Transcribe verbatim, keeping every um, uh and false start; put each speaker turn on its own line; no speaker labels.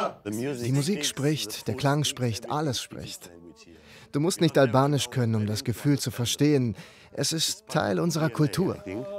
Die Musik spricht, der Klang spricht, alles spricht. Du musst nicht Albanisch können, um das Gefühl zu verstehen. Es ist Teil unserer Kultur.